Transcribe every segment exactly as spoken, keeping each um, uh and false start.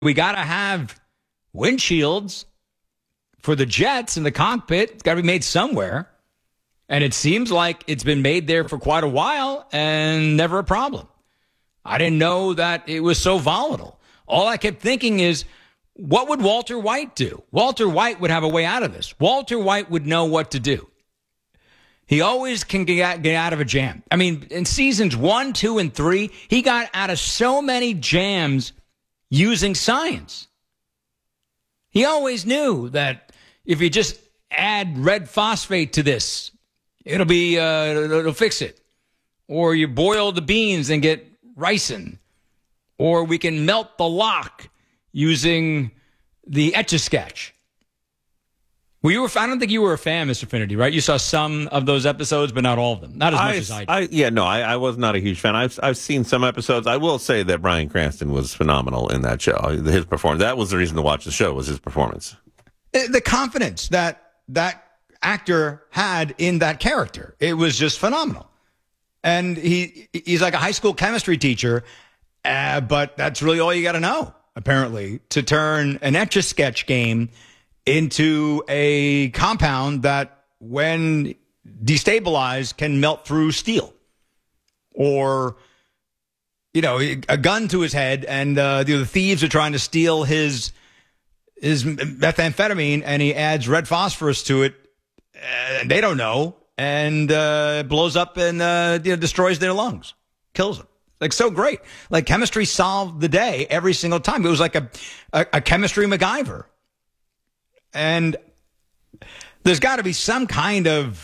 We got to have windshields for the jets in the cockpit. It's got to be made somewhere. And it seems like it's been made there for quite a while and never a problem. I didn't know that it was so volatile. All I kept thinking is, what would Walter White do? Walter White would have a way out of this. Walter White would know what to do. He always can get, get out of a jam. I mean, in seasons one, two, and three, he got out of so many jams using science. He always knew that if you just add red phosphate to this, it'll be uh, it'll fix it. Or you boil the beans and get ricin. Or we can melt the lock using the Etch-a-Sketch. Well, you were, I don't think you were a fan, Mister Finnerty, right? You saw some of those episodes, but not all of them. Not as much I, as I did. I, yeah, no, I, I was not a huge fan. I've I've seen some episodes. I will say that Bryan Cranston was phenomenal in that show. His performance, that was the reason to watch the show, was his performance. The confidence that that actor had in that character, it was just phenomenal. And he he's like a high school chemistry teacher, uh, but that's really all you got to know, apparently, to turn an Etch-a-Sketch game into a compound that, when destabilized, can melt through steel. Or, you know, a gun to his head, and uh, the, the thieves are trying to steal his his methamphetamine, and he adds red phosphorus to it, and they don't know, and uh, it blows up and uh, you know, destroys their lungs, kills them. Like, so great. Like, chemistry solved the day every single time. It was like a, a, a chemistry MacGyver. And there's got to be some kind of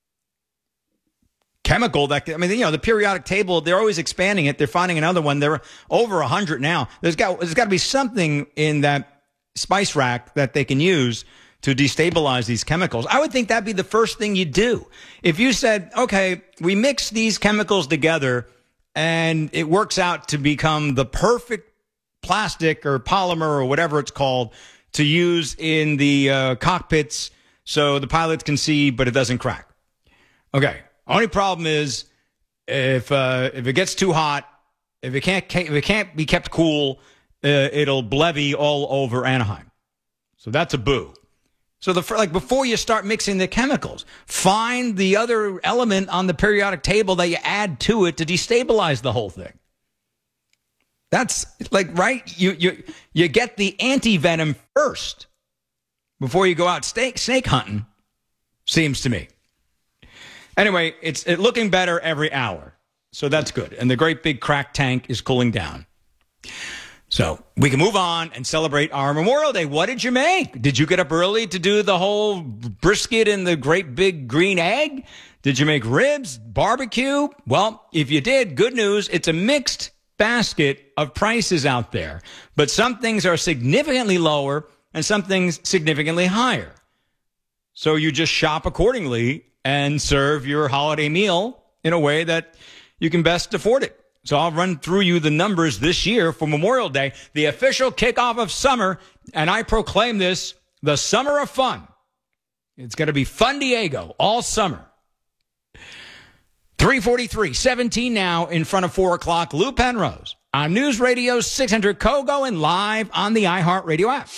chemical that, I mean, you know, the periodic table, they're always expanding it. They're finding another one. They're over one hundred now. There's got, there's got to be something in that spice rack that they can use to destabilize these chemicals. I would think that'd be the first thing you do. If you said, okay, we mix these chemicals together and it works out to become the perfect plastic or polymer or whatever it's called to use in the uh, cockpits so the pilots can see, but it doesn't crack. Okay. Only problem is if uh, if it gets too hot, if it can't if it can't be kept cool, uh, it'll blevy all over Anaheim. So that's a boo. So the like before you start mixing the chemicals, find the other element on the periodic table that you add to it to destabilize the whole thing. That's like, right? You you you get the anti-venom first before you go out snake, snake hunting, seems to me. Anyway, it's it looking better every hour, so that's good. And the great big crack tank is cooling down. So we can move on and celebrate our Memorial Day. What did you make? Did you get up early to do the whole brisket and the great big green egg? Did you make ribs, barbecue? Well, if you did, good news. It's a mixed basket of prices out there, but some things are significantly lower and some things significantly higher. So you just shop accordingly and serve your holiday meal in a way that you can best afford it. So I'll run through you the numbers this year for Memorial Day, the official kickoff of summer, and I proclaim this the summer of fun. It's going to be Fun Diego all summer. three forty-three, seventeen now in front of four o'clock. Lou Penrose on News Radio six hundred Kogo and live on the iHeartRadio app.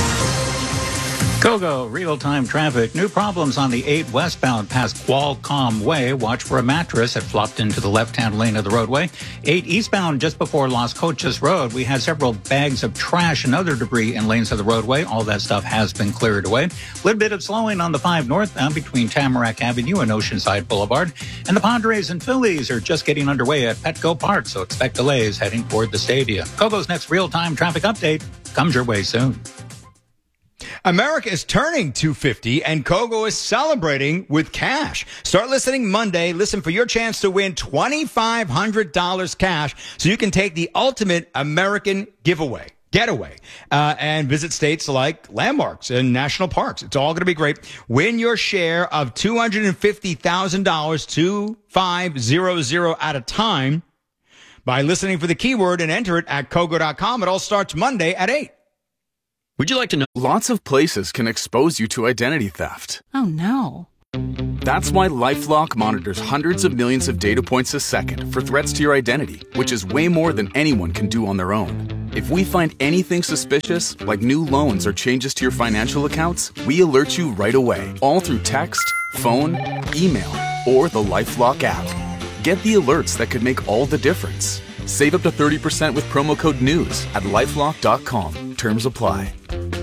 Kogo, real-time traffic. New problems on the eight westbound past Qualcomm Way. Watch for a mattress that flopped into the left-hand lane of the roadway. eight eastbound just before Las Cochas Road. We had several bags of trash and other debris in lanes of the roadway. All that stuff has been cleared away. A little bit of slowing on the five northbound between Tamarack Avenue and Oceanside Boulevard. And the Padres and Phillies are just getting underway at Petco Park, so expect delays heading toward the stadium. Kogo's next real-time traffic update comes your way soon. America is turning two fifty, and Kogo is celebrating with cash. Start listening Monday. Listen for your chance to win twenty-five hundred dollars cash so you can take the ultimate American giveaway, getaway, uh, and visit states like landmarks and national parks. It's all going to be great. Win your share of two hundred fifty thousand dollars, two five zero zero at a time, by listening for the keyword and enter it at Kogo dot com. It all starts Monday at eight. Would you like to know? Lots of places can expose you to identity theft. Oh, no. That's why LifeLock monitors hundreds of millions of data points a second for threats to your identity, which is way more than anyone can do on their own. If we find anything suspicious, like new loans or changes to your financial accounts, we alert you right away, all through text, phone, email, or the LifeLock app. Get the alerts that could make all the difference. Save up to thirty percent with promo code NEWS at lifelock dot com. Terms apply.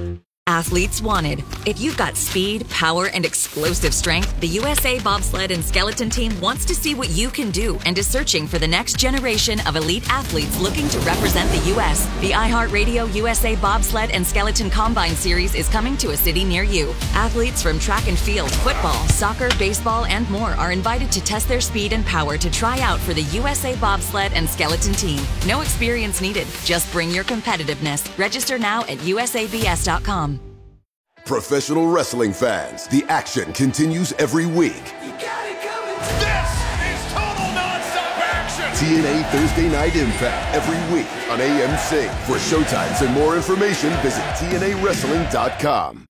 Athletes wanted. If you've got speed, power, and explosive strength, the U S A Bobsled and Skeleton Team wants to see what you can do and is searching for the next generation of elite athletes looking to represent the U S The iHeartRadio U S A Bobsled and Skeleton Combine Series is coming to a city near you. Athletes from track and field, football, soccer, baseball, and more are invited to test their speed and power to try out for the U S A Bobsled and Skeleton Team. No experience needed. Just bring your competitiveness. Register now at U S A B S dot com. Professional wrestling fans, the action continues every week. You got it coming. This is total nonstop action. T N A Thursday Night Impact every week on A M C. For showtimes and more information, visit T N A wrestling dot com.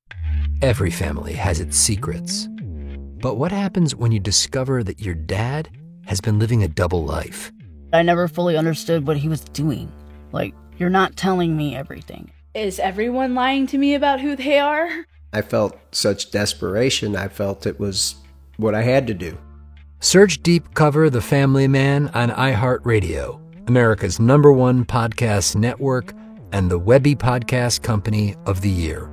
Every family has its secrets. But what happens when you discover that your dad has been living a double life? I never fully understood what he was doing. Like, you're not telling me everything. Is everyone lying to me about who they are? I felt such desperation. I felt it was what I had to do. Search Deep Cover The Family Man on iHeartRadio, America's number one podcast network and the Webby Podcast Company of the Year.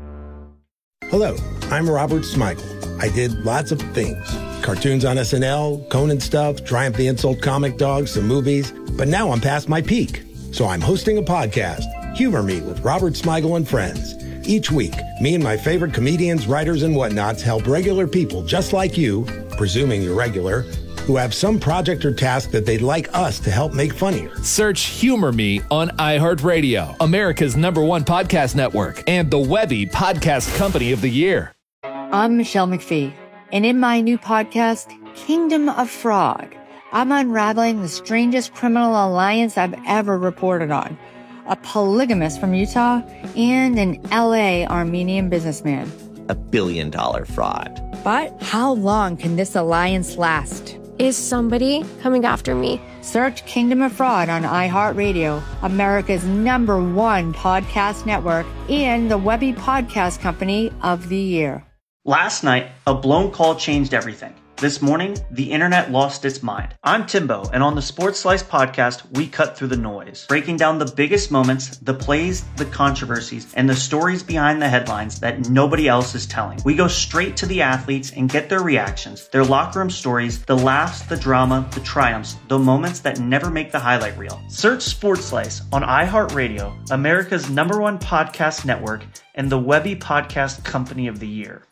Hello, I'm Robert Smigel. I did lots of things. Cartoons on S N L, Conan stuff, Triumph the Insult Comic Dog, some movies. But now I'm past my peak. So I'm hosting a podcast, Humor Me with Robert Smigel and Friends. Each week, me and my favorite comedians, writers, and whatnots help regular people just like you, presuming you're regular, who have some project or task that they'd like us to help make funnier. Search Humor Me on iHeartRadio, America's number one podcast network, and the Webby Podcast Company of the Year. I'm Michelle McPhee, and in my new podcast, Kingdom of Frog, I'm unraveling the strangest criminal alliance I've ever reported on. A polygamist from Utah and an L A Armenian businessman. A billion dollar fraud. But how long can this alliance last? Is somebody coming after me? Search Kingdom of Fraud on iHeartRadio, America's number one podcast network, and the Webby Podcast Company of the Year. Last night, a blown call changed everything. This morning, the internet lost its mind. I'm Timbo, and on the Sports Slice podcast, we cut through the noise, breaking down the biggest moments, the plays, the controversies, and the stories behind the headlines that nobody else is telling. We go straight to the athletes and get their reactions, their locker room stories, the laughs, the drama, the triumphs, the moments that never make the highlight reel. Search Sports Slice on iHeartRadio, America's number one podcast network, and the Webby Podcast Company of the Year.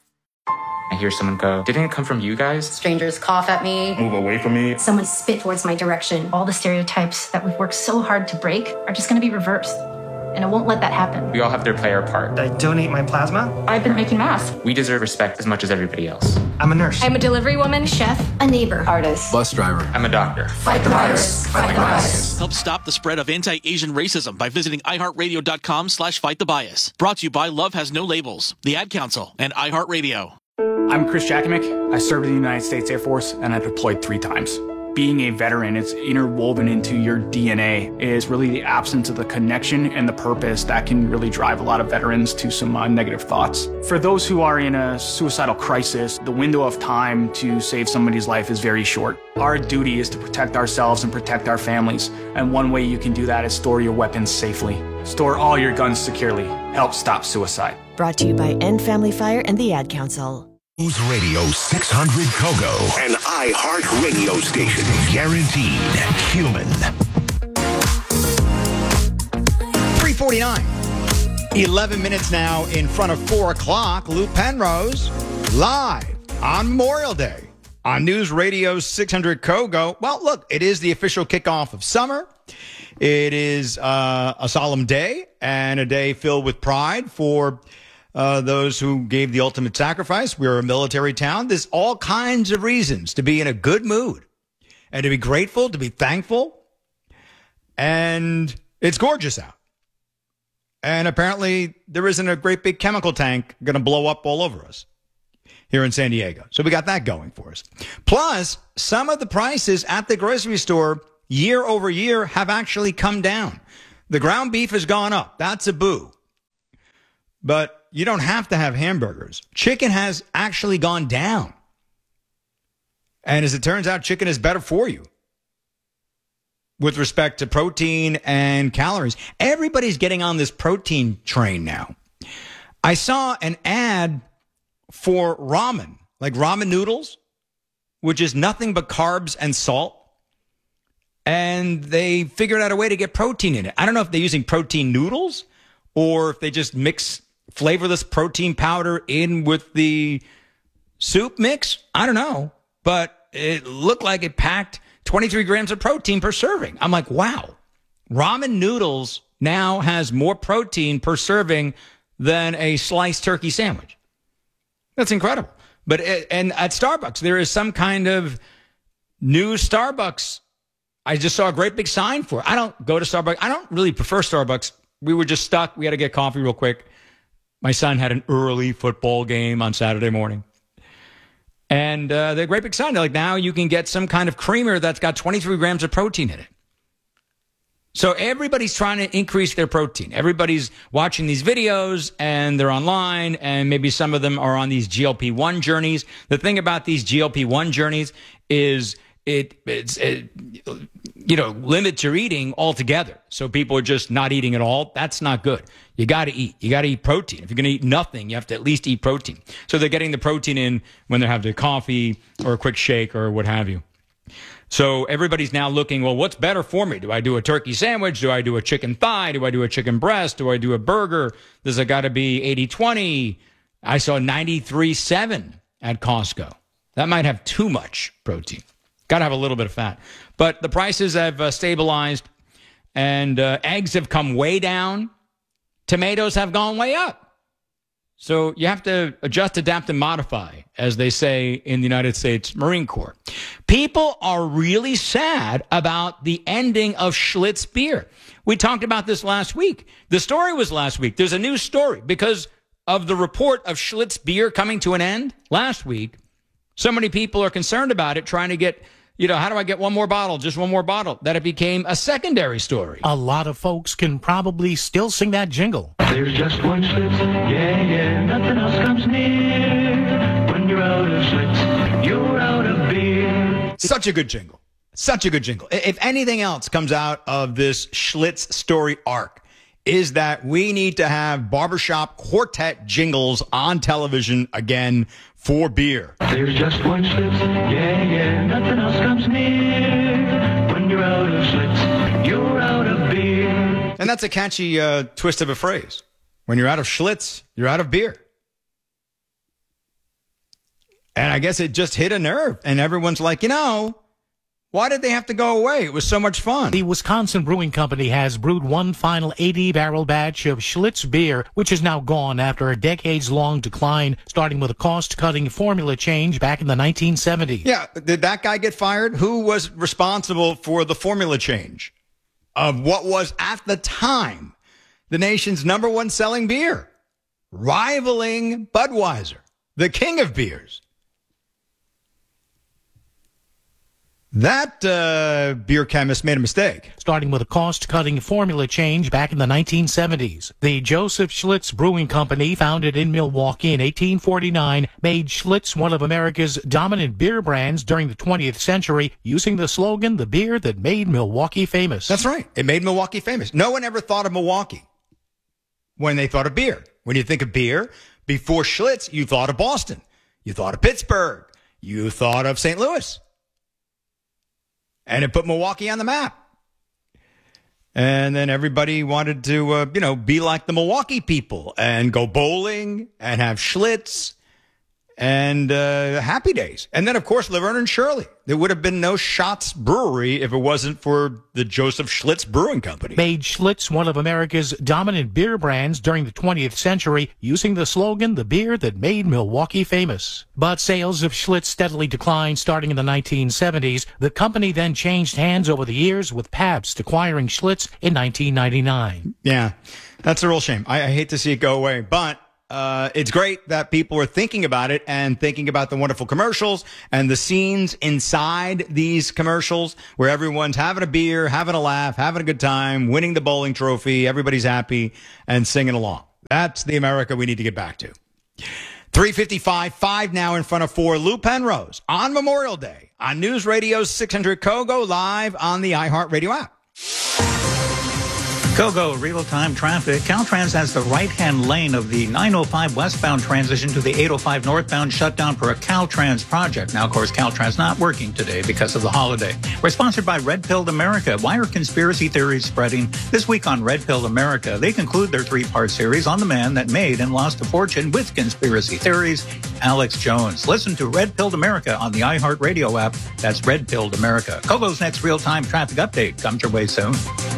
I hear someone go, "Didn't it come from you guys?" Strangers cough at me. Move away from me. Someone spit towards my direction. All the stereotypes that we've worked so hard to break are just going to be reversed. And I won't let that happen. We all have to play our part. I donate my plasma. I've been making masks. We deserve respect as much as everybody else. I'm a nurse. I'm a delivery woman. Chef. A neighbor. Artist. Bus driver. I'm a doctor. Fight the virus. Fight the bias. Help stop the spread of anti-Asian racism by visiting iHeartRadio.com slash fight the bias. Brought to you by Love Has No Labels, the Ad Council, and iHeartRadio. I'm Chris Jakimick. I served in the United States Air Force, and I deployed three times. Being a veteran, it's interwoven into your D N A. It is really the absence of the connection and the purpose that can really drive a lot of veterans to some uh, negative thoughts. For those who are in a suicidal crisis, the window of time to save somebody's life is very short. Our duty is to protect ourselves and protect our families, and one way you can do that is store your weapons safely. Store all your guns securely. Help stop suicide. Brought to you by End Family Fire and the Ad Council. News Radio six hundred Kogo, an iHeart radio station, guaranteed human. three forty-nine. eleven minutes now in front of four o'clock. Lou Penrose live on Memorial Day on News Radio six hundred Kogo. Well, look, it is the official kickoff of summer. It is uh, a solemn day and a day filled with pride for Uh, those who gave the ultimate sacrifice. We're a military town. There's all kinds of reasons to be in a good mood and to be grateful, to be thankful. And it's gorgeous out. And apparently there isn't a great big chemical tank going to blow up all over us. here in San Diego. So we got that going for us. Plus, some of the prices at the grocery store year over year have actually come down. The ground beef has gone up. That's a boo. But you don't have to have hamburgers. Chicken has actually gone down. And as it turns out, chicken is better for you with respect to protein and calories. Everybody's getting on this protein train now. I saw an ad for ramen, like ramen noodles, which is nothing but carbs and salt. And they figured out a way to get protein in it. I don't know if they're using protein noodles or if they just mix flavorless protein powder in with the soup mix. I don't know. But it looked like it packed twenty-three grams of protein per serving. I'm like, wow. Ramen noodles now has more protein per serving than a sliced turkey sandwich. That's incredible. But and at Starbucks, there is some kind of new Starbucks. I just saw a great big sign for it. I don't go to Starbucks. I don't really prefer Starbucks. We were just stuck. We had to get coffee real quick. My son had an early football game on Saturday morning. And uh, they're a great big sign. They're like, now you can get some kind of creamer that's got twenty-three grams of protein in it. So everybody's trying to increase their protein. Everybody's watching these videos and they're online, and maybe some of them are on these G L P one journeys. The thing about these G L P one journeys is it, it's, it, you know, limits your eating altogether. So people are just not eating at all. That's not good. You got to eat. You got to eat protein. If you're going to eat nothing, you have to at least eat protein. So they're getting the protein in when they have their coffee or a quick shake or what have you. So everybody's now looking, well, what's better for me? Do I do a turkey sandwich? Do I do a chicken thigh? Do I do a chicken breast? Do I do a burger? Does it got to be eighty twenty? I saw ninety-three seven at Costco. That might have too much protein. Got to have a little bit of fat. But the prices have uh, stabilized, and uh, eggs have come way down. Tomatoes have gone way up. So you have to adjust, adapt, and modify, as they say in the United States Marine Corps. People are really sad about the ending of Schlitz beer. We talked about this last week. The story was last week. There's a new story because of the report of Schlitz beer coming to an end last week. So many people are concerned about it, trying to get, you know, how do I get one more bottle, just one more bottle, that it became a secondary story. A lot of folks can probably still sing that jingle. There's just one Schlitz, yeah, yeah, nothing else comes near. When you're out of Schlitz, you're out of beer. Such a good jingle. Such a good jingle. If anything else comes out of this Schlitz story arc, is that we need to have barbershop quartet jingles on television again for beer. There's just one Schlitz, yeah, yeah, nothing else comes near. When you're out of Schlitz, you're out of beer. And that's a catchy uh, twist of a phrase. When you're out of Schlitz, you're out of beer. And I guess it just hit a nerve. And everyone's like, you know, why did they have to go away? It was so much fun. The Wisconsin Brewing Company has brewed one final eighty-barrel batch of Schlitz beer, which is now gone after a decades-long decline, starting with a cost-cutting formula change back in the nineteen seventies. Yeah, did that guy get fired? Who was responsible for the formula change of what was, at the time, the nation's number one selling beer, rivaling Budweiser, the king of beers? That uh, beer chemist made a mistake. Starting with a cost-cutting formula change back in the nineteen seventies. The Joseph Schlitz Brewing Company, founded in Milwaukee in eighteen forty-nine, made Schlitz one of America's dominant beer brands during the twentieth century, using the slogan, the beer that made Milwaukee famous. That's right. It made Milwaukee famous. No one ever thought of Milwaukee when they thought of beer. When you think of beer, before Schlitz, you thought of Boston. You thought of Pittsburgh. You thought of Saint Louis. And it put Milwaukee on the map. And then everybody wanted to, uh, you know, be like the Milwaukee people and go bowling and have Schlitz and uh, Happy Days. And then, of course, Laverne and Shirley. There would have been no Schatz Brewery if it wasn't for the Joseph Schlitz Brewing Company. Made Schlitz one of America's dominant beer brands during the twentieth century, using the slogan, the beer that made Milwaukee famous. But sales of Schlitz steadily declined starting in the nineteen seventies. The company then changed hands over the years, with Pabst acquiring Schlitz in nineteen ninety-nine. Yeah, that's a real shame. I, I hate to see it go away, but Uh, it's great that people are thinking about it and thinking about the wonderful commercials and the scenes inside these commercials where everyone's having a beer, having a laugh, having a good time, winning the bowling trophy. Everybody's happy and singing along. That's the America we need to get back to. three fifty-five, five now in front of four. Lou Penrose on Memorial Day on News Radio six hundred Kogo, live on the iHeartRadio app. Kogo real-time traffic. Caltrans has the right-hand lane of the nine oh five westbound transition to the eight oh five northbound shutdown for a Caltrans project. Now, of course, Caltrans not working today because of the holiday. We're sponsored by Red Pilled America. Why are conspiracy theories spreading? This week on Red Pilled America, they conclude their three-part series on the man that made and lost a fortune with conspiracy theories, Alex Jones. Listen to Red Pilled America on the iHeartRadio app. That's Red Pilled America. Kogo's next real-time traffic update comes your way soon.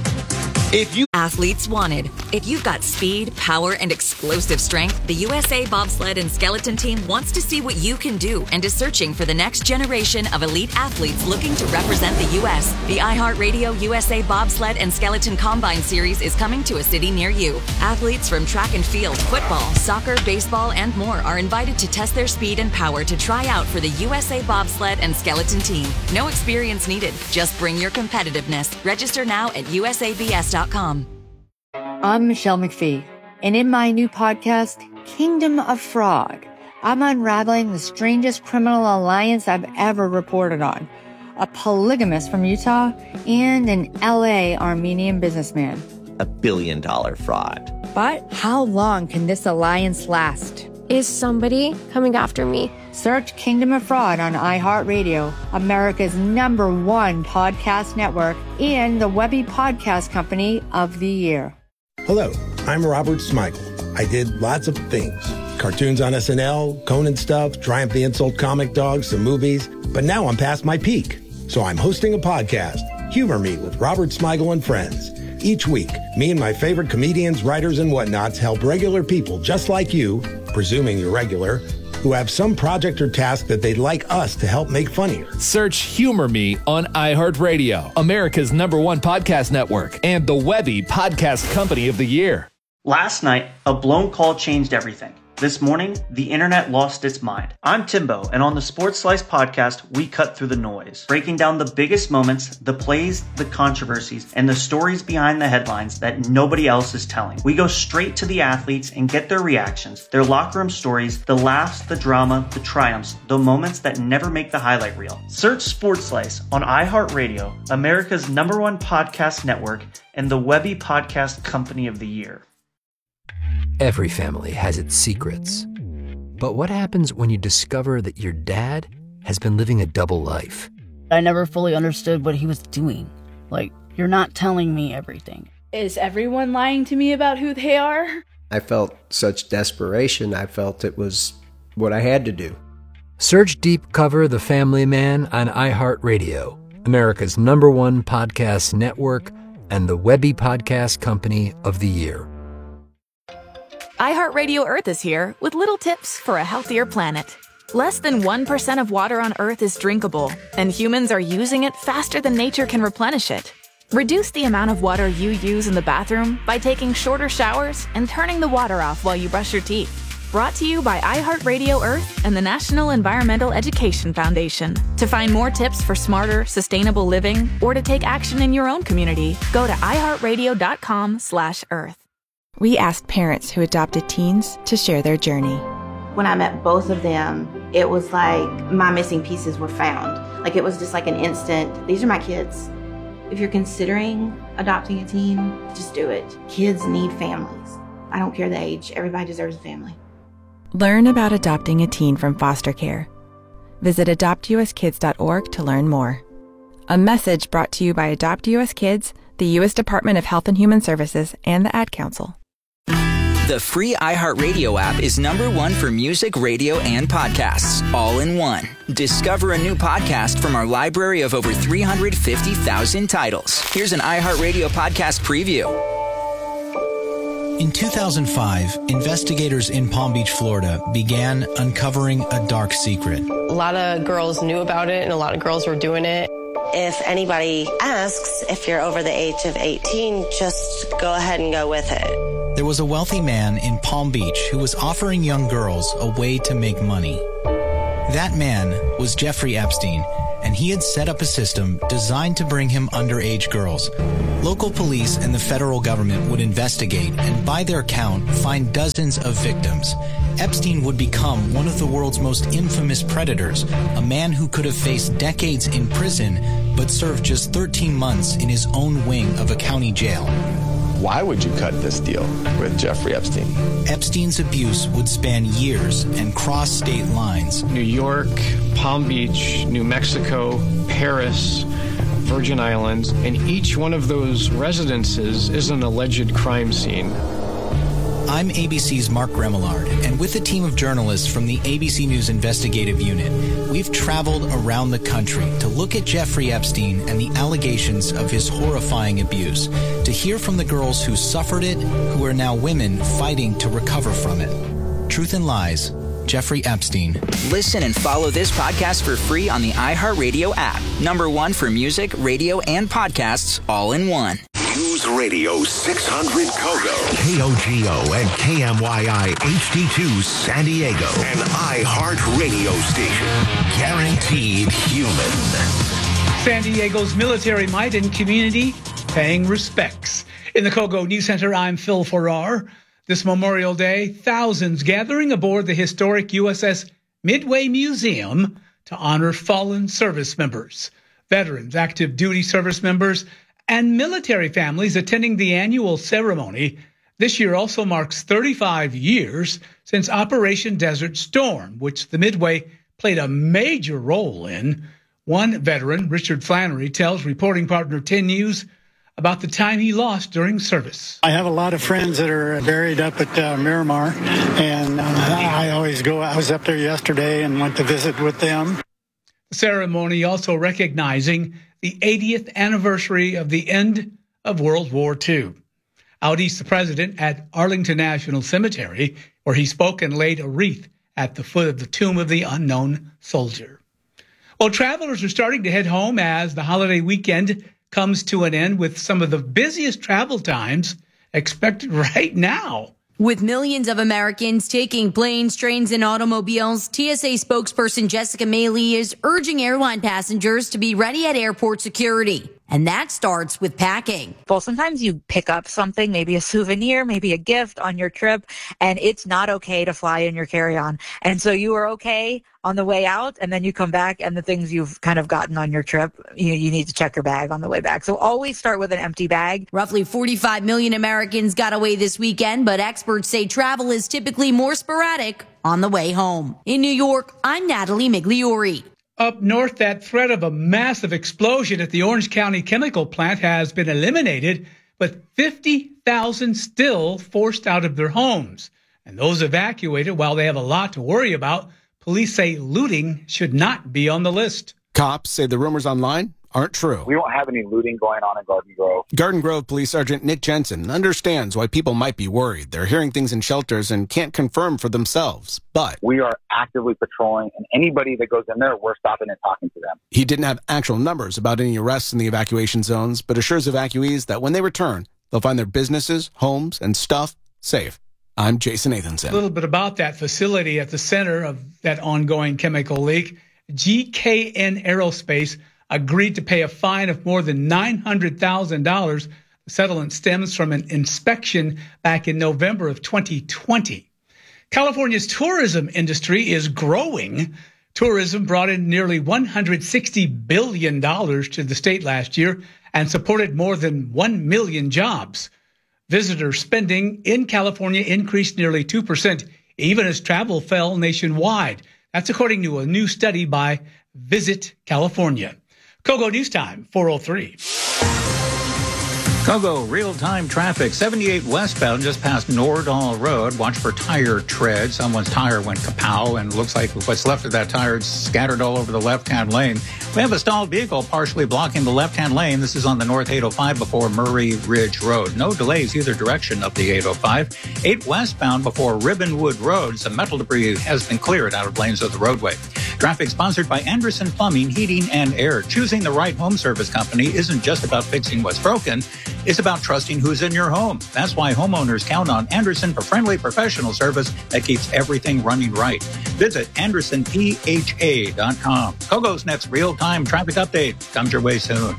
If you Athletes Wanted. If you've got speed, power, and explosive strength, the U S A Bobsled and Skeleton Team wants to see what you can do and is searching for the next generation of elite athletes looking to represent the U S. The iHeartRadio U S A Bobsled and Skeleton Combine Series is coming to a city near you. Athletes from track and field, football, soccer, baseball, and more are invited to test their speed and power to try out for the U S A Bobsled and Skeleton Team. No experience needed. Just bring your competitiveness. Register now at U S A B S dot com. I'm Michelle McPhee, and in my new podcast, Kingdom of Frog, I'm unraveling the strangest criminal alliance I've ever reported on. A polygamist from Utah and an L A Armenian businessman. A billion dollar fraud. But how long can this alliance last? Is somebody coming after me? Search Kingdom of Fraud on iHeartRadio, America's number one podcast network, and the Webby Podcast Company of the Year. Hello, I'm Robert Smigel. I did lots of things. Cartoons on S N L, Conan stuff, Triumph the Insult comic dogs, some movies. But now I'm past my peak. So I'm hosting a podcast, Humor Me with Robert Smigel and Friends. Each week, me and my favorite comedians, writers, and whatnots help regular people just like you, presuming you're regular, who have some project or task that they'd like us to help make funnier. Search Humor Me on iHeartRadio, America's number one podcast network, and the Webby Podcast Company of the Year. Last night, a blown call changed everything. This morning, the internet lost its mind. I'm Timbo, and on the Sports Slice podcast, we cut through the noise, breaking down the biggest moments, the plays, the controversies, and the stories behind the headlines that nobody else is telling. We go straight to the athletes and get their reactions, their locker room stories, the laughs, the drama, the triumphs, the moments that never make the highlight reel. Search Sports Slice on iHeartRadio, America's number one podcast network, and the Webby Podcast Company of the Year. Every family has its secrets. But what happens when you discover that your dad has been living a double life? I never fully understood what he was doing. Like, you're not telling me everything. Is everyone lying to me about who they are? I felt such desperation, I felt it was what I had to do. Search Deep Cover The Family Man on iHeartRadio, America's number one podcast network, and the Webby Podcast Company of the Year. iHeartRadio Earth is here with little tips for a healthier planet. Less than one percent of water on Earth is drinkable, and humans are using it faster than nature can replenish it. Reduce the amount of water you use in the bathroom by taking shorter showers and turning the water off while you brush your teeth. Brought to you by iHeartRadio Earth and the National Environmental Education Foundation. To find more tips for smarter, sustainable living, or to take action in your own community, go to iHeartRadio.com slash Earth. We asked parents who adopted teens to share their journey. When I met both of them, it was like my missing pieces were found. Like it was just like an instant, these are my kids. If you're considering adopting a teen, just do it. Kids need families. I don't care the age, everybody deserves a family. Learn about adopting a teen from foster care. Visit adopt u s kids dot org to learn more. A message brought to you by Adopt U S Kids, the U S Department of Health and Human Services, and the Ad Council. The free iHeartRadio app is number one for music, radio, and podcasts, all in one. Discover a new podcast from our library of over three hundred fifty thousand titles. Here's an iHeartRadio podcast preview. In two thousand five, investigators in Palm Beach, Florida, began uncovering a dark secret. A lot of girls knew about it, and a lot of girls were doing it. If anybody asks if you're over the age of eighteen, just go ahead and go with it. There was a wealthy man in Palm Beach who was offering young girls a way to make money. That man was Jeffrey Epstein, and he had set up a system designed to bring him underage girls. Local police and the federal government would investigate and, by their count, find dozens of victims. Epstein would become one of the world's most infamous predators, a man who could have faced decades in prison but served just thirteen months in his own wing of a county jail. Why would you cut this deal with Jeffrey Epstein? Epstein's abuse would span years and cross state lines. New York, Palm Beach, New Mexico, Paris, Virgin Islands, and each one of those residences is an alleged crime scene. I'm A B C's Mark Remillard, and with a team of journalists from the A B C News Investigative Unit, we've traveled around the country to look at Jeffrey Epstein and the allegations of his horrifying abuse, to hear from the girls who suffered it, who are now women fighting to recover from it. Truth and Lies, Jeffrey Epstein. Listen and follow this podcast for free on the iHeartRadio app. Number one for music, radio, and podcasts all in one. News Radio six hundred Kogo, K O G O and K M Y I H D two San Diego, an iHeart radio station. Guaranteed human. San Diego's military might and community paying respects. In the Kogo News Center, I'm Phil Farrar. This Memorial Day, thousands gathering aboard the historic U S S Midway Museum to honor fallen service members, veterans, active duty service members, and military families attending the annual ceremony. This year also marks thirty-five years since Operation Desert Storm, which the Midway played a major role in. One veteran, Richard Flannery, tells reporting partner ten News about the time he lost during service. I have a lot of friends that are buried up at uh, Miramar, and uh, I always go. I was up there yesterday and went to visit with them. The ceremony also recognizing the eightieth anniversary of the end of World War Two. Out east, the president at Arlington National Cemetery, where he spoke and laid a wreath at the foot of the tomb of the unknown soldier. Well, travelers are starting to head home as the holiday weekend comes to an end, with some of the busiest travel times expected right now. With millions of Americans taking planes, trains, and automobiles, T S A spokesperson Jessica Maley is urging airline passengers to be ready at airport security. And that starts with packing. Well, sometimes you pick up something, maybe a souvenir, maybe a gift on your trip, and it's not okay to fly in your carry-on. And so you are okay on the way out, and then you come back, and the things you've kind of gotten on your trip, you, you need to check your bag on the way back. So always start with an empty bag. Roughly forty-five million Americans got away this weekend, but experts say travel is typically more sporadic on the way home. In New York, I'm Natalie Migliori. Up north, that threat of a massive explosion at the Orange County chemical plant has been eliminated, but fifty thousand still forced out of their homes. And those evacuated, while they have a lot to worry about, police say looting should not be on the list. Cops say the rumors online aren't true. We don't have any looting going on in Garden Grove. Garden Grove Police Sergeant Nick Jensen understands why people might be worried. They're hearing things in shelters and can't confirm for themselves, but we are actively patrolling, and anybody that goes in there, we're stopping and talking to them. He didn't have actual numbers about any arrests in the evacuation zones, but assures evacuees that when they return, they'll find their businesses, homes, and stuff safe. I'm Jason Nathanson. A little bit about that facility at the center of that ongoing chemical leak. G K N Aerospace agreed to pay a fine of more than nine hundred thousand dollars. The settlement stems from an inspection back in November of twenty twenty. California's tourism industry is growing. Tourism brought in nearly one hundred sixty billion dollars to the state last year and supported more than one million jobs. Visitor spending in California increased nearly two percent, even as travel fell nationwide. That's according to a new study by Visit California. Kogo News Time, four oh three. Kogo real-time traffic, seventy-eight westbound just past Nordahl Road. Watch for tire tread. Someone's tire went kapow, and looks like what's left of that tire is scattered all over the left-hand lane. We have a stalled vehicle partially blocking the left-hand lane. This is on the North eight oh five before Murray Ridge Road. No delays either direction of the eight oh five. eight westbound before Ribbonwood Road. Some metal debris has been cleared out of lanes of the roadway. Traffic sponsored by Anderson Plumbing, Heating, and Air. Choosing the right home service company isn't just about fixing what's broken. It's about trusting who's in your home. That's why homeowners count on Anderson for friendly professional service that keeps everything running right. Visit anderson p h a dot com. Kogo's next real-time traffic update comes your way soon.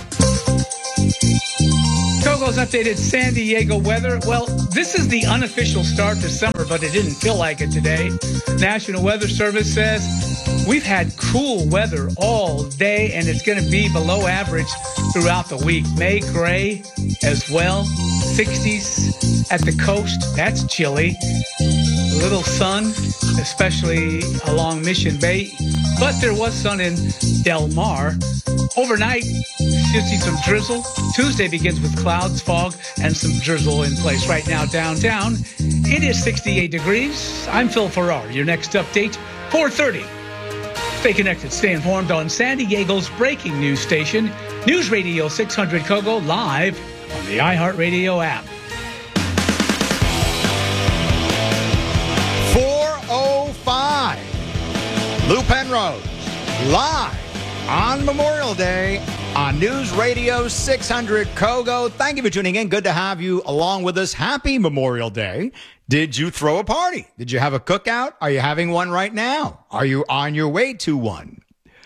Kogo's updated San Diego weather. Well, this is the unofficial start to summer, but it didn't feel like it today. National Weather Service says we've had cool weather all day, and it's going to be below average throughout the week. May gray as well. sixties at the coast. That's chilly. A little sun, especially along Mission Bay. But there was sun in Del Mar. Overnight, you'll see some drizzle. Tuesday begins with clouds, fog, and some drizzle in place. Right now, downtown, it is sixty-eight degrees. I'm Phil Farrar. Your next update, four thirty. Stay connected, stay informed on San Diego's breaking news station, News Radio six hundred Kogo, live on the iHeartRadio app. four oh five. Lou Penrose, live on Memorial Day on News Radio six hundred Kogo. Thank you for tuning in. Good to have you along with us. Happy Memorial Day. Did you throw a party? Did you have a cookout? Are you having one right now? Are you on your way to one?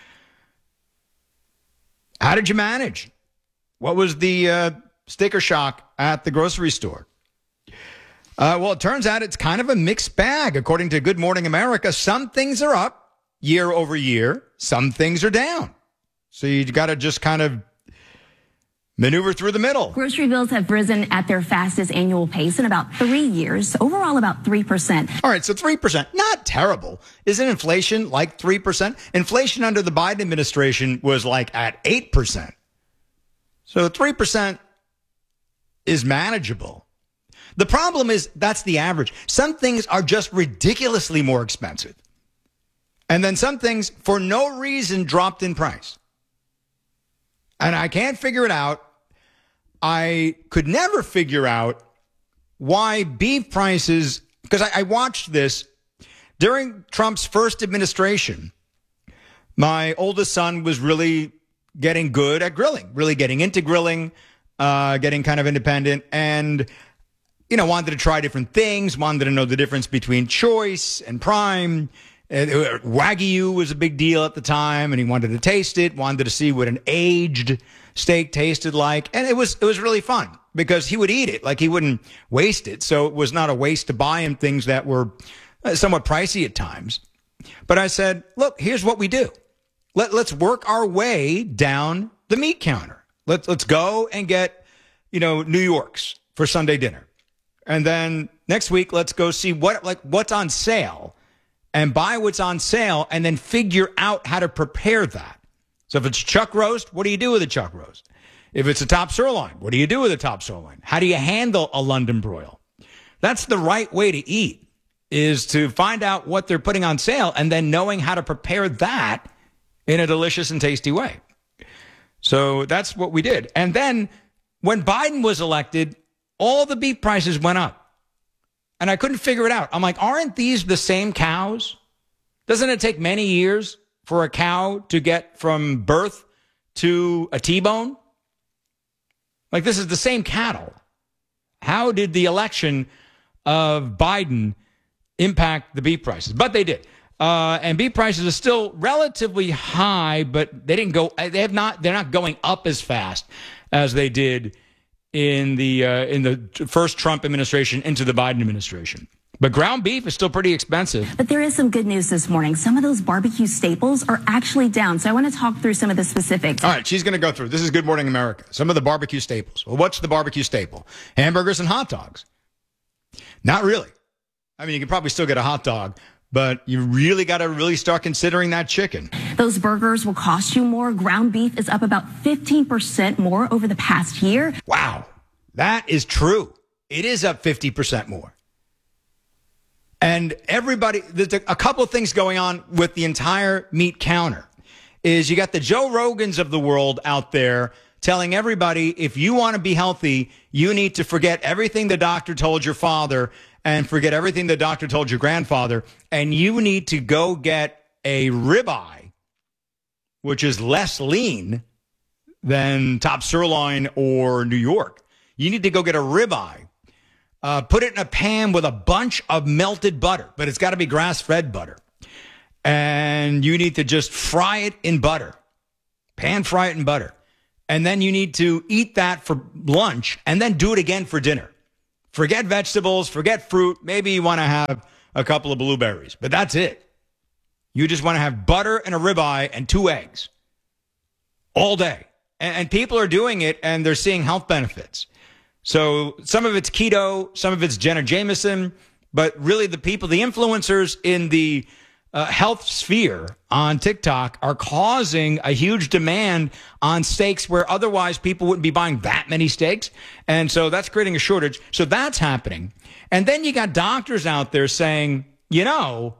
How did you manage? What was the uh, sticker shock at the grocery store? Uh, well, it turns out it's kind of a mixed bag. According to Good Morning America, some things are up year over year. Some things are down. So you got to just kind of maneuver through the middle. Grocery bills have risen at their fastest annual pace in about three years, overall about three percent. All right, so three percent, not terrible. Isn't inflation like three percent? Inflation under the Biden administration was like at eight percent. So three percent is manageable. The problem is that's the average. Some things are just ridiculously more expensive. And then some things, for no reason, dropped in price. And I can't figure it out. I could never figure out why beef prices, because I, I watched this during Trump's first administration. My oldest son was really getting good at grilling, really getting into grilling, uh, getting kind of independent, and, you know, wanted to try different things, wanted to know the difference between choice and prime. And Wagyu was a big deal at the time, and he wanted to taste it, wanted to see what an aged steak tasted like. And it was it was really fun because he would eat it, like he wouldn't waste it. So it was not a waste to buy him things that were somewhat pricey at times. But I said, look, here's what we do. Let, let's work our way down the meat counter. Let's, let's go and get, you know, New York's for Sunday dinner. And then next week, let's go see what like what's on sale and buy what's on sale and then figure out how to prepare that. So if it's chuck roast, what do you do with a chuck roast? If it's a top sirloin, what do you do with a top sirloin? How do you handle a London broil? That's the right way to eat, is to find out what they're putting on sale and then knowing how to prepare that in a delicious and tasty way. So that's what we did. And then when Biden was elected, all the beef prices went up. And I couldn't figure it out. I'm like, aren't these the same cows? Doesn't it take many years for a cow to get from birth to a T-bone? Like, this is the same cattle. How did the election of Biden impact the beef prices? But they did. Uh, and beef prices are still relatively high, but they didn't go, they have not, they're not going up as fast as they did in the uh, in the first Trump administration into the Biden administration. But ground beef is still pretty expensive. But there is some good news this morning. Some of those barbecue staples are actually down. So I want to talk through some of the specifics. All right, she's going to go through. This is Good Morning America. Some of the barbecue staples. Well, what's the barbecue staple? Hamburgers and hot dogs. Not really. I mean, you can probably still get a hot dog, but you really got to really start considering that chicken. Those burgers will cost you more. Ground beef is up about fifteen percent more over the past year. Wow, that is true. It is up fifty percent more. And everybody, there's a couple of things going on with the entire meat counter. Is you got the Joe Rogans of the world out there telling everybody, if you want to be healthy, you need to forget everything the doctor told your father and forget everything the doctor told your grandfather, and you need to go get a ribeye, which is less lean than top sirloin or New York. You need to go get a ribeye. Uh, put it in a pan with a bunch of melted butter, but it's got to be grass-fed butter. And you need to just fry it in butter. Pan fry it in butter. And then you need to eat that for lunch and then do it again for dinner. Forget vegetables, forget fruit. Maybe you want to have a couple of blueberries, but that's it. You just want to have butter and a ribeye and two eggs all day. And, and people are doing it and they're seeing health benefits. So some of it's keto, some of it's Jenna Jameson, but really the people, the influencers in the uh, health sphere on TikTok are causing a huge demand on steaks where otherwise people wouldn't be buying that many steaks. And so that's creating a shortage. So that's happening. And then you got doctors out there saying, you know,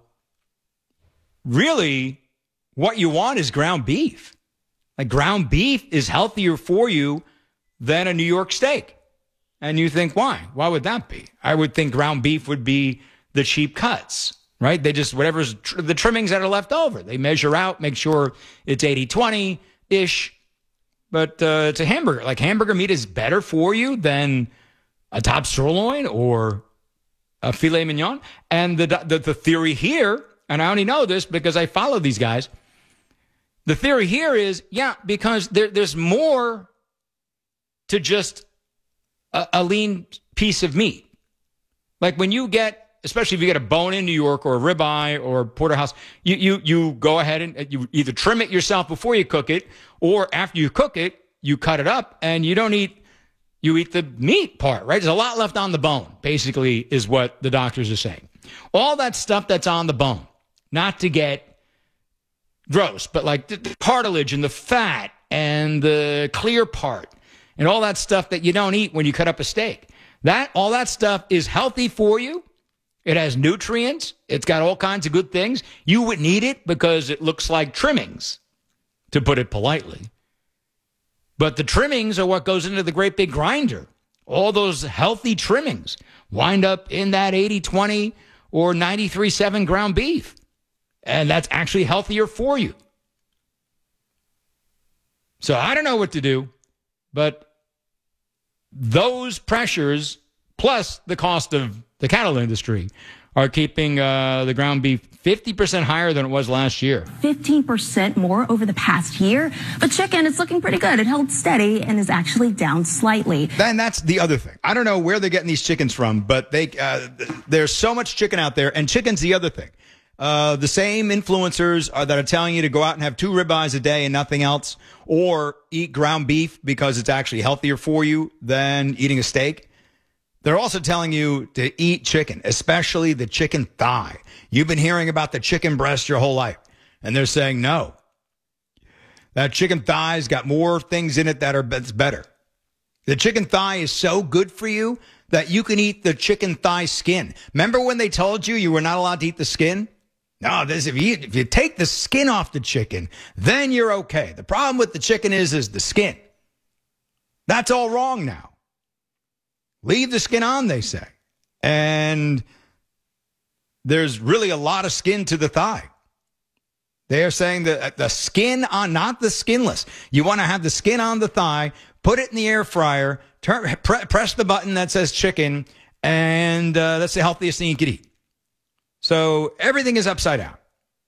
really what you want is ground beef. Like ground beef is healthier for you than a New York steak. And you think, why? Why would that be? I would think ground beef would be the cheap cuts, right? They just, whatever's tr- the trimmings that are left over, they measure out, make sure it's eighty twenty-ish. But uh, it's a hamburger. Like hamburger meat is better for you than a top sirloin or a filet mignon. And the, the, the theory here, and I only know this because I follow these guys, the theory here is, yeah, because there, there's more to just a, a lean piece of meat. Like when you get, especially if you get a bone in New York or a ribeye or a porterhouse, you, you, you go ahead and you either trim it yourself before you cook it, or after you cook it, you cut it up and you don't eat, you eat the meat part, right? There's a lot left on the bone, basically, is what the doctors are saying. All that stuff that's on the bone, not to get gross, but like the, the cartilage and the fat and the clear part and all that stuff that you don't eat when you cut up a steak. That, all that stuff is healthy for you. It has nutrients. It's got all kinds of good things. You wouldn't eat it because it looks like trimmings, to put it politely. But the trimmings are what goes into the great big grinder. All those healthy trimmings wind up in that eighty twenty or ninety-three seven ground beef. And that's actually healthier for you. So I don't know what to do, but those pressures, plus the cost of the cattle industry, are keeping uh, the ground beef fifty percent higher than it was last year. fifteen percent more over the past year. But chicken is looking pretty good. It held steady and is actually down slightly. Then that's the other thing. I don't know where they're getting these chickens from, but they uh, there's so much chicken out there, and chicken's the other thing. Uh, the same influencers are, that are telling you to go out and have two ribeyes a day and nothing else, or eat ground beef because it's actually healthier for you than eating a steak. They're also telling you to eat chicken, especially the chicken thigh. You've been hearing about the chicken breast your whole life, and they're saying no. That chicken thigh's got more things in it that are that's better. The chicken thigh is so good for you that you can eat the chicken thigh skin. Remember when they told you you were not allowed to eat the skin? No, this, if you if you take the skin off the chicken, then you're okay. The problem with the chicken is is the skin. That's all wrong now. Leave the skin on, they say. And there's really a lot of skin to the thigh. They are saying that the skin on, not the skinless. You want to have the skin on the thigh, put it in the air fryer, turn, pre- press the button that says chicken, and uh, that's the healthiest thing you could eat. So everything is upside down.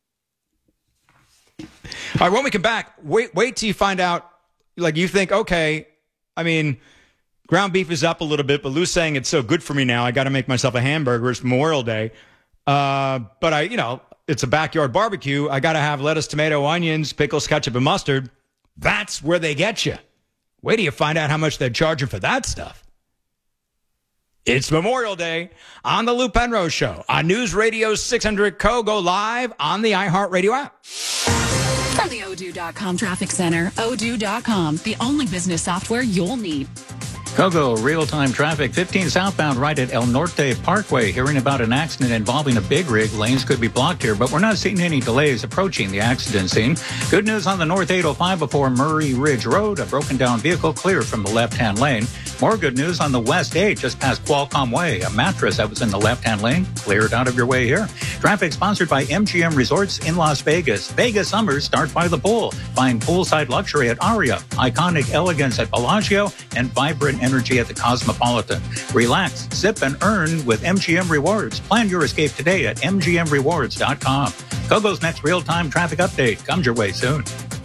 All right, when we come back, wait, wait till you find out, like you think, okay, I mean, ground beef is up a little bit, but Lou's saying it's so good for me now, I got to make myself a hamburger. It's Memorial Day. Uh, but I, you know, it's a backyard barbecue. I got to have lettuce, tomato, onions, pickles, ketchup, and mustard. That's where they get you. Wait till you find out how much they're charging for that stuff. It's Memorial Day on the Lou Penrose Show on News Radio six hundred C O Go live on the iHeartRadio app. From the Odoo dot com Traffic Center, Odoo dot com, the only business software you'll need. Kogo real-time traffic, fifteen southbound right at El Norte Parkway. Hearing about an accident involving a big rig. Lanes could be blocked here, but we're not seeing any delays approaching the accident scene. Good news on the North eight oh five before Murray Ridge Road. A broken down vehicle clear from the left-hand lane. More good news on the West eight just past Qualcomm Way. A mattress that was in the left-hand lane cleared out of your way here. Traffic sponsored by M G M Resorts in Las Vegas. Vegas summers start by the pool. Find poolside luxury at Aria, iconic elegance at Bellagio, and vibrant energy at the Cosmopolitan. Relax, sip, and earn with M G M Rewards. Plan your escape today at M G M rewards dot com. Kogo's next real-time traffic update comes your way soon.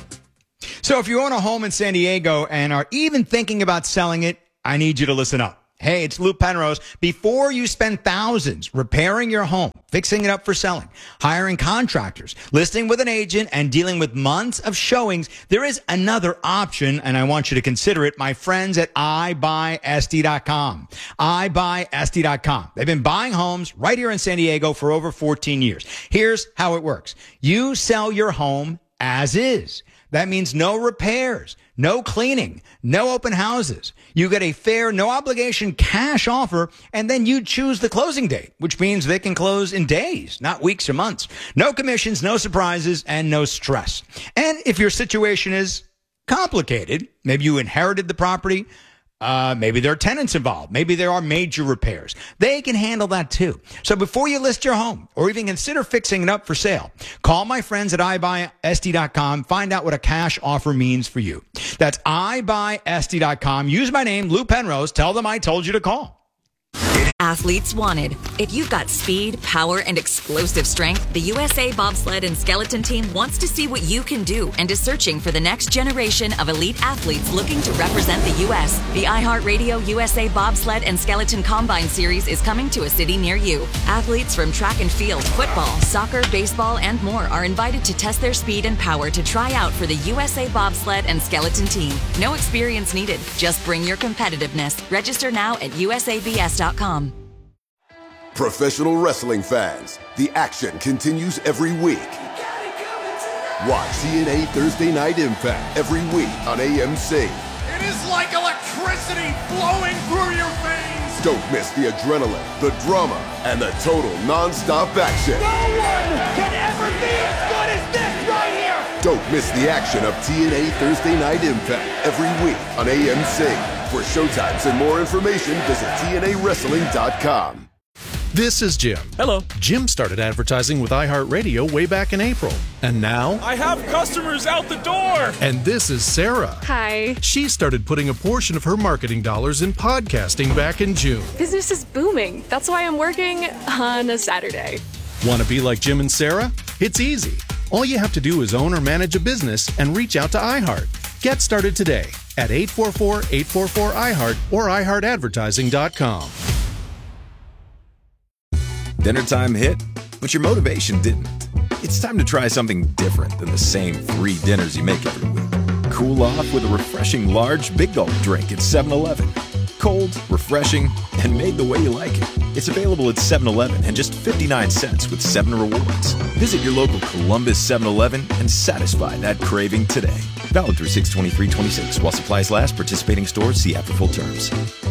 So if you own a home in San Diego and are even thinking about selling it, I need you to listen up. Hey, it's Lou Penrose. Before you spend thousands repairing your home, fixing it up for selling, hiring contractors, listing with an agent, and dealing with months of showings, there is another option, and I want you to consider it. My friends at i buy S D dot com. i buy S D dot com. They've been buying homes right here in San Diego for over fourteen years. Here's how it works. You sell your home as is. That means no repairs, no cleaning, no open houses. You get a fair, no obligation cash offer, and then you choose the closing date, which means they can close in days, not weeks or months. No commissions, no surprises, and no stress. And if your situation is complicated, maybe you inherited the property, Uh, maybe there are tenants involved. Maybe there are major repairs. They can handle that too. So before you list your home or even consider fixing it up for sale, call my friends at i buy S D dot com. Find out what a cash offer means for you. That's i buy S D dot com. Use my name, Lou Penrose. Tell them I told you to call. Athletes wanted. If you've got speed, power, and explosive strength, the U S A Bobsled and Skeleton Team wants to see what you can do and is searching for the next generation of elite athletes looking to represent the U S. The iHeartRadio U S A Bobsled and Skeleton Combine Series is coming to a city near you. Athletes from track and field, football, soccer, baseball, and more are invited to test their speed and power to try out for the U S A Bobsled and Skeleton Team. No experience needed. Just bring your competitiveness. Register now at U S A B S dot com. Professional wrestling fans, the action continues every week. Watch T N A Thursday Night Impact every week on A M C. It is like electricity flowing through your veins. Don't miss the adrenaline, the drama, and the total non-stop action. No one can ever be as good as this right here. Don't miss the action of T N A Thursday Night Impact every week on A M C. For showtimes and more information, visit T N A wrestling dot com. This is Jim. Hello. Jim started advertising with iHeartRadio way back in April. And now... I have customers out the door! And this is Sarah. Hi. She started putting a portion of her marketing dollars in podcasting back in June. Business is booming. That's why I'm working on a Saturday. Want to be like Jim and Sarah? It's easy. All you have to do is own or manage a business and reach out to iHeart. Get started today at eight four four, eight four four, I heart or i heart advertising dot com. Dinner time hit, but your motivation didn't. It's time to try something different than the same three dinners you make every week. Cool off with a refreshing large Big Gulp drink at seven eleven. Cold, refreshing, and made the way you like it. It's available at seven eleven and just fifty-nine cents with seven rewards. Visit your local Columbus seven eleven and satisfy that craving today. Valid through six twenty-three twenty-six. While supplies last, participating stores see app for full terms.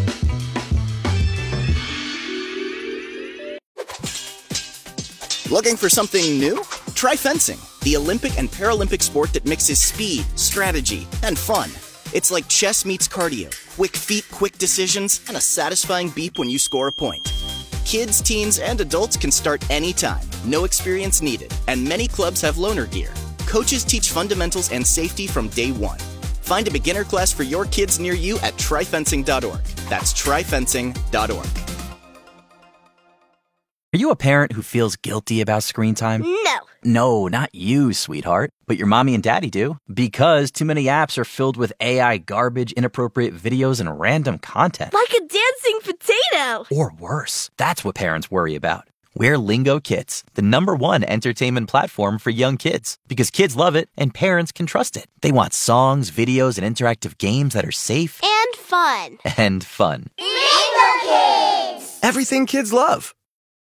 Looking for something new? Try fencing, the Olympic and Paralympic sport that mixes speed, strategy, and fun. It's like chess meets cardio, quick feet, quick decisions, and a satisfying beep when you score a point. Kids, teens, and adults can start anytime, no experience needed, and many clubs have loaner gear. Coaches teach fundamentals and safety from day one. Find a beginner class for your kids near you at try fencing dot org. That's try fencing dot org. Are you a parent who feels guilty about screen time? No. No, not you, sweetheart. But your mommy and daddy do. Because too many apps are filled with A I garbage, inappropriate videos, and random content. Like a dancing potato. Or worse. That's what parents worry about. We're Lingo Kids, the number one entertainment platform for young kids. Because kids love it and parents can trust it. They want songs, videos, and interactive games that are safe. And fun. And fun. Lingo Kids! Everything kids love.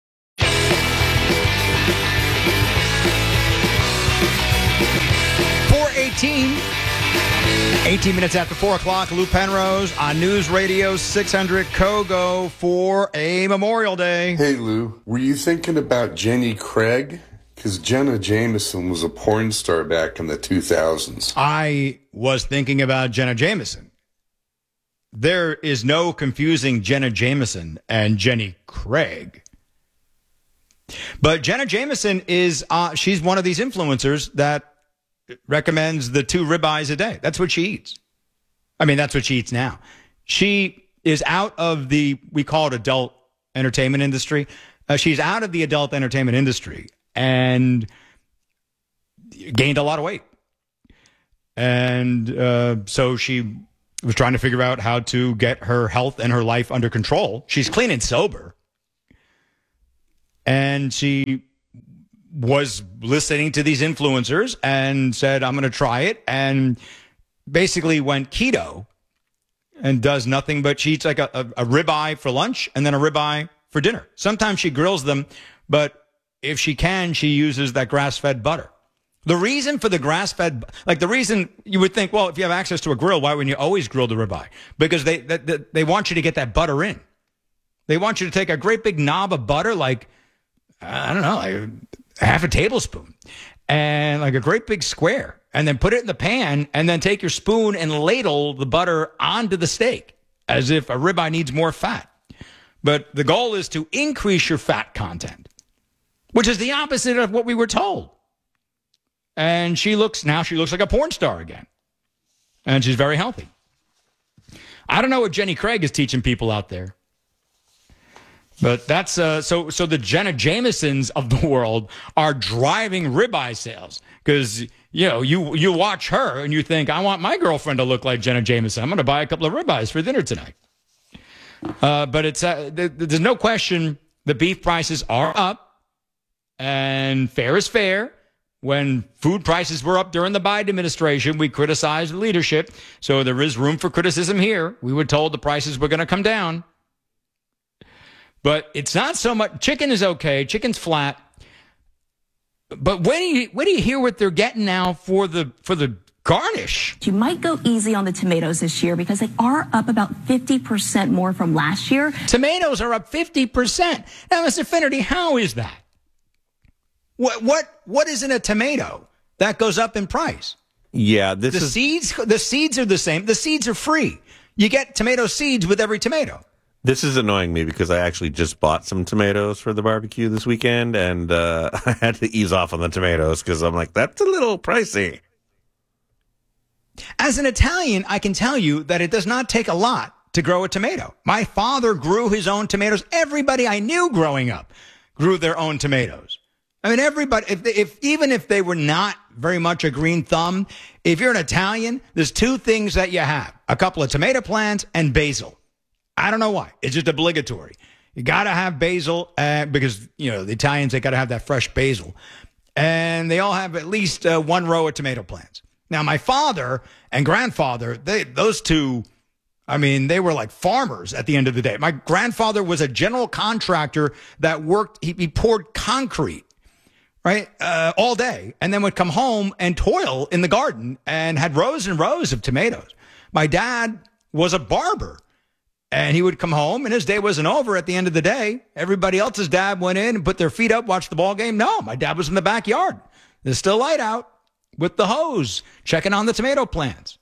four eighteen. eighteen minutes after four o'clock, Lou Penrose on News Radio six hundred Kogo for a Memorial Day. Hey, Lou, were you thinking about Jenny Craig? Because Jenna Jameson was a porn star back in the two thousands. I was thinking about Jenna Jameson. There is no confusing Jenna Jameson and Jenny Craig. But Jenna Jameson is, uh, she's one of these influencers that recommends the two ribeyes a day. That's what she eats. I mean, that's what she eats now. She is out of the, we call it adult entertainment industry. Uh, she's out of the adult entertainment industry and gained a lot of weight. And uh, so she was trying to figure out how to get her health and her life under control. She's clean and sober. And she was listening to these influencers and said, I'm going to try it. And basically went keto and does nothing but she eats like a, a, a ribeye for lunch and then a ribeye for dinner. Sometimes she grills them, but if she can, she uses that grass-fed butter. The reason for the grass-fed, like the reason you would think, well, if you have access to a grill, why wouldn't you always grill the ribeye? Because they, they, they want you to get that butter in. They want you to take a great big knob of butter, like, I don't know, like half a tablespoon, and like a great big square, and then put it in the pan, and then take your spoon and ladle the butter onto the steak as if a ribeye needs more fat. But the goal is to increase your fat content, which is the opposite of what we were told. And she looks, now she looks like a porn star again. And she's very healthy. I don't know what Jenny Craig is teaching people out there. But that's, uh, so so the Jenna Jamesons of the world are driving ribeye sales. Because, you know, you, you watch her and you think, I want my girlfriend to look like Jenna Jameson. I'm going to buy a couple of ribeyes for dinner tonight. Uh, but it's uh, th- there's no question the beef prices are up. And fair is fair. When food prices were up during the Biden administration, we criticized the leadership. So there is room for criticism here. We were told the prices were going to come down. But it's not so much. Chicken is okay. Chicken's flat. But when do you, when do you hear what they're getting now for the for the garnish? You might go easy on the tomatoes this year because they are up about fifty percent more from last year. Tomatoes are up fifty percent. Now, Mister Finnerty, how is that? What what what is in a tomato that goes up in price? Yeah, this the is seeds. The seeds are the same. The seeds are free. You get tomato seeds with every tomato. This is annoying me because I actually just bought some tomatoes for the barbecue this weekend, and uh, I had to ease off on the tomatoes because I'm like, that's a little pricey. As an Italian, I can tell you that it does not take a lot to grow a tomato. My father grew his own tomatoes. Everybody I knew growing up grew their own tomatoes. I mean, everybody, if, if even if they were not very much a green thumb, if you're an Italian, there's two things that you have. A couple of tomato plants and basil. I don't know why. It's just obligatory. You got to have basil uh, because, you know, the Italians, they got to have that fresh basil. And they all have at least uh, one row of tomato plants. Now, my father and grandfather, they those two, I mean, they were like farmers at the end of the day. My grandfather was a general contractor that worked, he, he poured concrete, right, uh, all day, and then would come home and toil in the garden and had rows and rows of tomatoes. My dad was a barber. And he would come home, and his day wasn't over at the end of the day. Everybody else's dad went in and put their feet up, watched the ball game. No, my dad was in the backyard. There's still light out with the hose, checking on the tomato plants.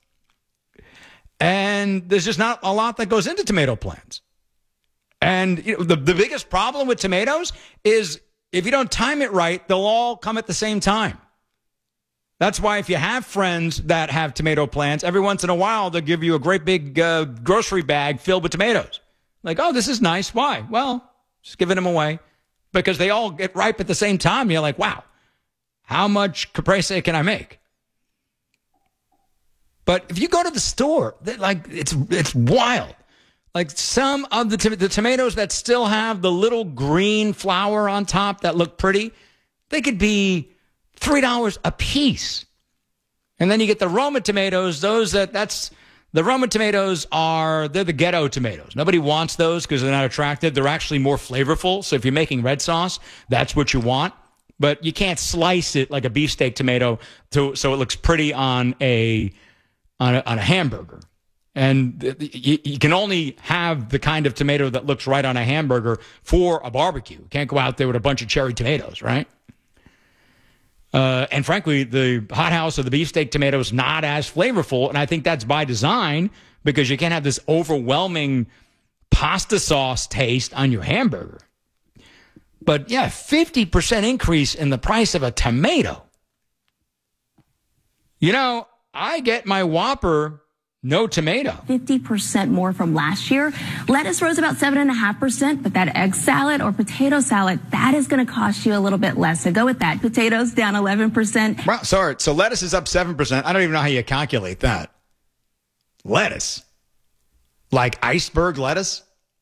And there's just not a lot that goes into tomato plants. And you know, the, the biggest problem with tomatoes is if you don't time it right, they'll all come at the same time. That's why if you have friends that have tomato plants, every once in a while, they'll give you a great big uh, grocery bag filled with tomatoes. Like, oh, this is nice. Why? Well, just giving them away because they all get ripe at the same time. You're like, wow, how much caprese can I make? But if you go to the store, like it's it's wild. Like some of the, to- the tomatoes that still have the little green flower on top that look pretty, they could be three dollars a piece. And then you get the Roma tomatoes. Those that that's the Roma tomatoes are, they're the ghetto tomatoes. Nobody wants those because they're not attractive. They're actually more flavorful. So if you're making red sauce, that's what you want. But you can't slice it like a beefsteak tomato to, so it looks pretty on a, on a, on a hamburger. And you, you can only have the kind of tomato that looks right on a hamburger for a barbecue. You can't go out there with a bunch of cherry tomatoes, right? Uh, and frankly, the hothouse or the beefsteak tomato is not as flavorful. And I think that's by design because you can't have this overwhelming pasta sauce taste on your hamburger. But yeah, fifty percent increase in the price of a tomato. You know, I get my Whopper, no tomato. fifty percent more from last year. Lettuce rose about seven point five percent, but that egg salad or potato salad, that is going to cost you a little bit less. So go with that. Potatoes down eleven percent. Wow, sorry. So lettuce is up seven percent. I don't even know how you calculate that. Lettuce? Like iceberg lettuce?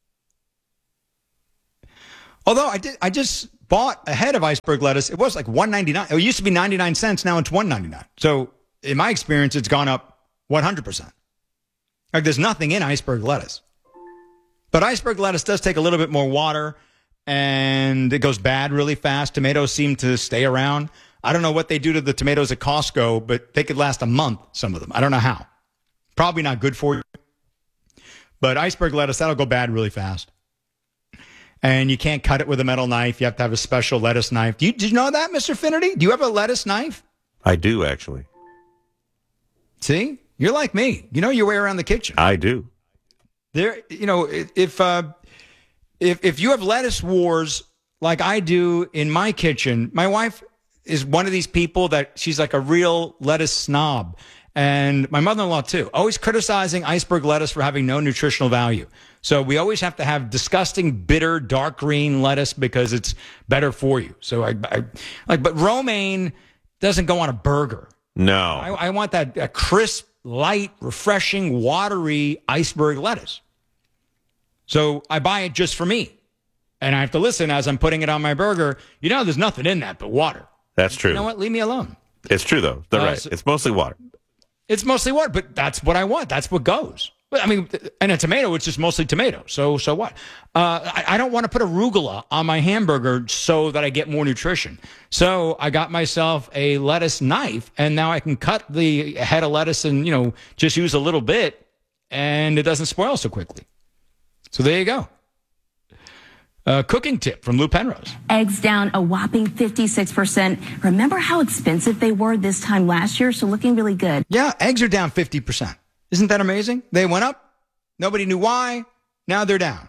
Although I did, I just bought a head of iceberg lettuce. It was like one ninety-nine. It used to be ninety-nine cents. Now it's one ninety-nine. So in my experience, it's gone up one hundred percent. Like there's nothing in iceberg lettuce. But iceberg lettuce does take a little bit more water and it goes bad really fast. Tomatoes seem to stay around. I don't know what they do to the tomatoes at Costco, but they could last a month, some of them. I don't know how. Probably not good for you. But iceberg lettuce, that'll go bad really fast. And you can't cut it with a metal knife. You have to have a special lettuce knife. Do you, did you know that, Mister Finnerty? Do you have a lettuce knife? I do, actually. See? You're like me. You know your way around the kitchen. I do. There, you know, if uh, if if you have lettuce wars like I do in my kitchen, my wife is one of these people that she's like a real lettuce snob. And my mother-in-law, too, always criticizing iceberg lettuce for having no nutritional value. So we always have to have disgusting, bitter, dark green lettuce because it's better for you. So I, I like, but romaine doesn't go on a burger. No. I, I want that, that crisp, light, refreshing, watery iceberg lettuce. So I buy it just for me. And I have to listen as I'm putting it on my burger. You know, there's nothing in that but water. That's true. You know what? Leave me alone. It's true, though. They're Uh, right. so- It's mostly water. It's mostly water, but that's what I want. That's what goes. But I mean, and a tomato, it's just mostly tomato. So, so what? Uh, I, I don't want to put arugula on my hamburger so that I get more nutrition. So I got myself a lettuce knife, and now I can cut the head of lettuce and, you know, just use a little bit, and it doesn't spoil so quickly. So there you go. A cooking tip from Lou Penrose. Eggs down a whopping fifty-six percent. Remember how expensive they were this time last year? So looking really good. Yeah, eggs are down fifty percent. Isn't that amazing? They went up. Nobody knew why. Now they're down.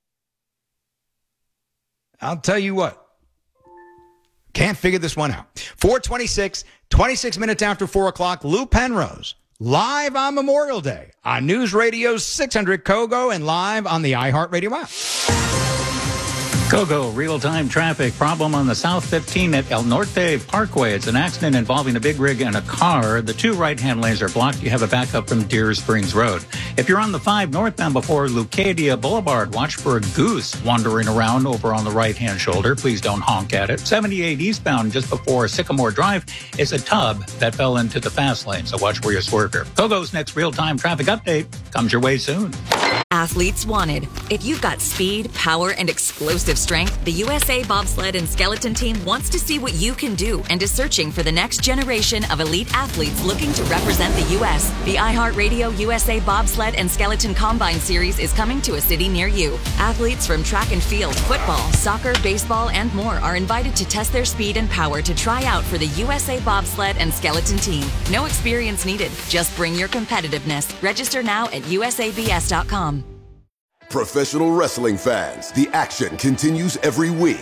I'll tell you what. Can't figure this one out. four twenty-six, twenty-six minutes after four o'clock, Lou Penrose, live on Memorial Day on News Radio six hundred Kogo and live on the iHeartRadio app. Go-Go, real-time traffic problem on the South fifteen at El Norte Parkway. It's an accident involving a big rig and a car. The two right-hand lanes are blocked. You have a backup from Deer Springs Road. If you're on the five northbound before Leucadia Boulevard, watch for a goose wandering around over on the right-hand shoulder. Please don't honk at it. seventy-eight eastbound just before Sycamore Drive is a tub that fell into the fast lane, so watch where you swerve here. Go-Go's next real-time traffic update comes your way soon. Athletes wanted. If you've got speed, power, and explosive strength, the U S A Bobsled and Skeleton Team wants to see what you can do and is searching for the next generation of elite athletes looking to represent the U S. The iHeartRadio U S A Bobsled and Skeleton Combine Series is coming to a city near you. Athletes from track and field, football, soccer, baseball, and more are invited to test their speed and power to try out for the U S A Bobsled and Skeleton Team. No experience needed. Just bring your competitiveness. Register now at U S A B S dot com. Professional wrestling fans, the action continues every week.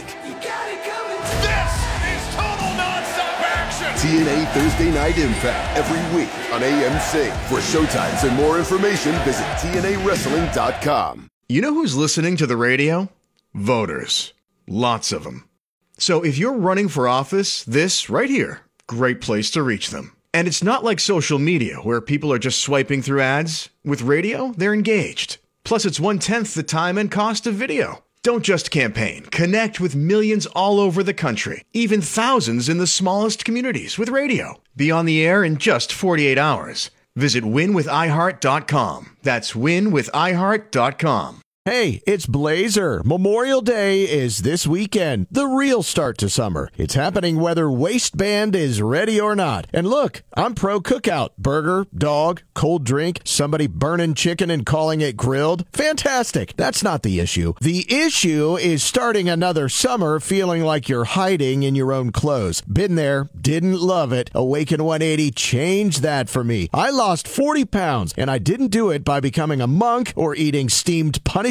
This is total nonstop action. T N A Thursday Night Impact every week on A M C. For showtimes and more information, visit T N A wrestling dot com. You know who's listening to the radio? Voters. Lots of them. So if you're running for office, this right here, great place to reach them. And it's not like social media where people are just swiping through ads. With radio, they're engaged. Plus, it's one-tenth the time and cost of video. Don't just campaign. Connect with millions all over the country, even thousands in the smallest communities with radio. Be on the air in just forty-eight hours. Visit win with i heart dot com. That's win with i heart dot com. Hey, it's Blazer. Memorial Day is this weekend, the real start to summer. It's happening whether waistband is ready or not. And look, I'm pro cookout. Burger, dog, cold drink, somebody burning chicken and calling it grilled. Fantastic. That's not the issue. The issue is starting another summer feeling like you're hiding in your own clothes. Been there, didn't love it. Awaken one eighty changed that for me. I lost forty pounds, and I didn't do it by becoming a monk or eating steamed punishment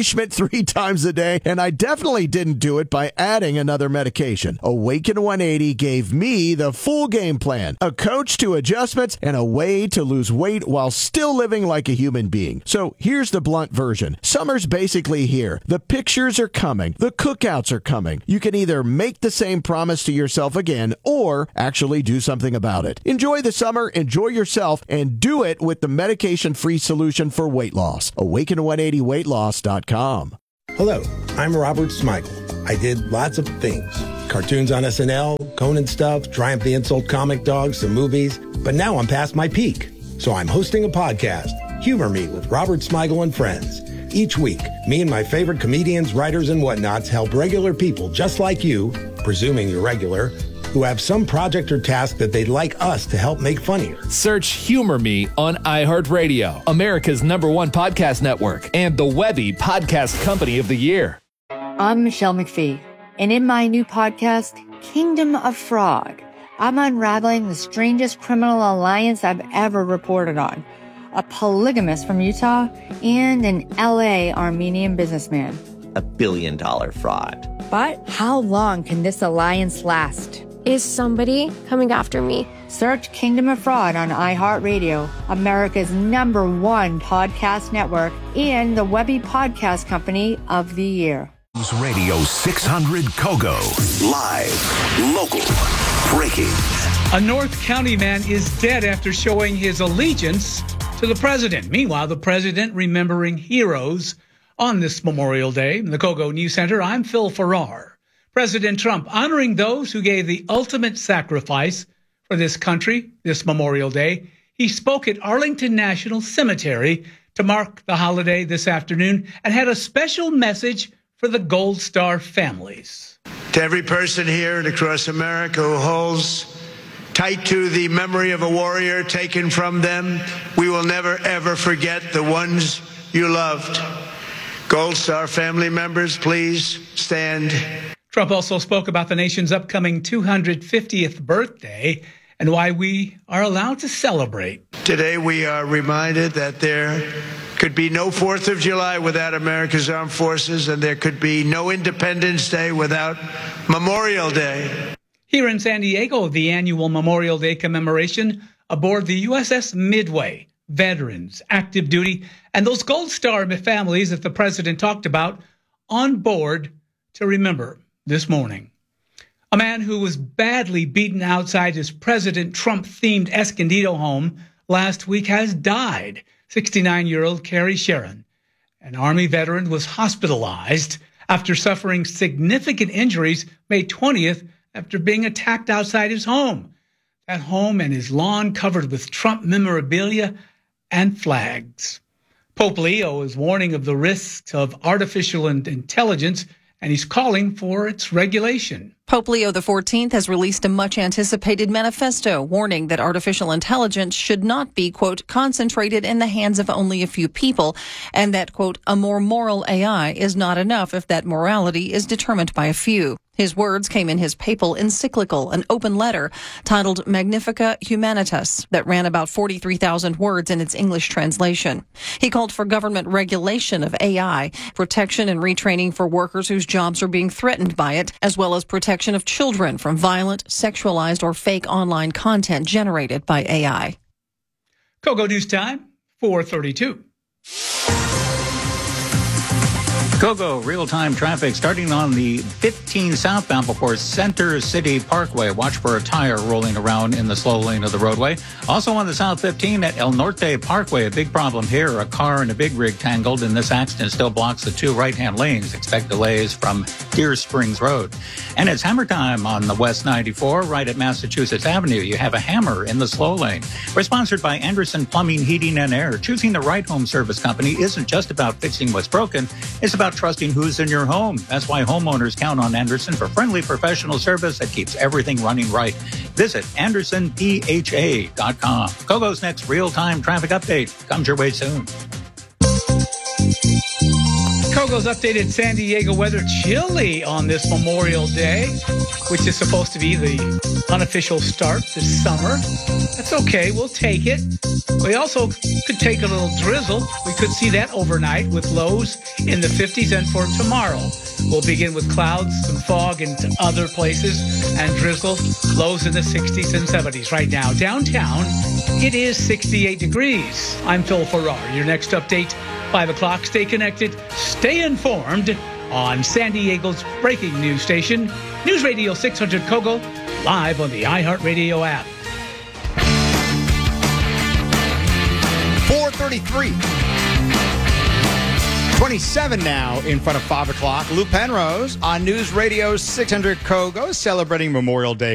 nourishment three times a day, and I definitely didn't do it by adding another medication. Awaken one eighty gave me the full game plan, a coach to adjustments, and a way to lose weight while still living like a human being. So here's the blunt version. Summer's basically here. The pictures are coming. The cookouts are coming. You can either make the same promise to yourself again or actually do something about it. Enjoy the summer, enjoy yourself, and do it with the medication-free solution for weight loss. awaken one eighty weight loss dot com. Hello, I'm Robert Smigel. I did lots of things. Cartoons on S N L, Conan stuff, Triumph the Insult comic dogs, some movies. But now I'm past my peak. So I'm hosting a podcast, Humor Me with Robert Smigel and Friends. Each week, me and my favorite comedians, writers, and whatnots help regular people just like you, presuming you're regular, who have some project or task that they'd like us to help make funnier. Search Humor Me on iHeartRadio, America's number one podcast network, and the Webby Podcast Company of the Year. I'm Michelle McPhee, and in my new podcast, Kingdom of Fraud, I'm unraveling the strangest criminal alliance I've ever reported on. A polygamist from Utah and an L A Armenian businessman. A billion dollar fraud. But how long can this alliance last? Is somebody coming after me? Search Kingdom of Fraud on iHeartRadio, America's number one podcast network, and the Webby Podcast Company of the Year. Radio six hundred Kogo. Live, local, breaking. A North County man is dead after showing his allegiance to the president. Meanwhile, the president remembering heroes on this Memorial Day. In the Kogo News Center, I'm Phil Farrar. President Trump honoring those who gave the ultimate sacrifice for this country this Memorial Day. He spoke at Arlington National Cemetery to mark the holiday this afternoon and had a special message for the Gold Star families. To every person here and across America who holds tight to the memory of a warrior taken from them, we will never, ever forget the ones you loved. Gold Star family members, please stand. Trump also spoke about the nation's upcoming two hundred fiftieth birthday and why we are allowed to celebrate. Today we are reminded that there could be no fourth of July without America's armed forces, and there could be no Independence Day without Memorial Day. Here in San Diego, the annual Memorial Day commemoration aboard the U S S Midway, veterans, active duty, and those Gold Star families that the president talked about on board to remember this morning. A man who was badly beaten outside his President Trump-themed Escondido home last week has died. sixty-nine-year-old Carrie Sharon, an Army veteran, was hospitalized after suffering significant injuries May twentieth after being attacked outside his home. That home and his lawn covered with Trump memorabilia and flags. Pope Leo is warning of the risks of artificial intelligence, and he's calling for its regulation. Pope Leo the fourteenth has released a much-anticipated manifesto warning that artificial intelligence should not be, quote, concentrated in the hands of only a few people, and that, quote, a more moral A I is not enough if that morality is determined by a few. His words came in his papal encyclical, an open letter titled Magnifica Humanitas, that ran about forty-three thousand words in its English translation. He called for government regulation of A I, protection and retraining for workers whose jobs are being threatened by it, as well as protection of children from violent, sexualized, or fake online content generated by A I. Kogo News Time, four thirty-two. Kogo real-time traffic starting on the fifteen southbound before Center City Parkway. Watch for a tire rolling around in the slow lane of the roadway. Also on the South fifteen at El Norte Parkway, a big problem here. A car and a big rig tangled, and this accident still blocks the two right-hand lanes. Expect delays from Deer Springs Road. And it's hammer time on the West ninety-four, right at Massachusetts Avenue. You have a hammer in the slow lane. We're sponsored by Anderson Plumbing, Heating, and Air. Choosing the right home service company isn't just about fixing what's broken. It's about trusting who's in your home. That's why homeowners count on Anderson for friendly professional service that keeps everything running right. Visit anderson p h a dot com. Kogo's next real-time traffic update comes your way soon. Kogo's updated San Diego weather chilly on this Memorial Day. which is supposed to be the unofficial start this summer. That's okay. We'll take it. We also could take a little drizzle. We could see that overnight with lows in the fifties. And for tomorrow, we'll begin with clouds, some fog in other places, and drizzle, lows in the sixties and seventies. Right now, downtown, it is sixty-eight degrees. I'm Phil Farrar. Your next update, five o'clock. Stay connected, stay informed on San Diego's breaking news station, News Radio six hundred Kogo, live on the iHeartRadio app. four thirty-three. twenty-seven now in front of five o'clock. Lou Penrose on News Radio six hundred Kogo, celebrating Memorial Day.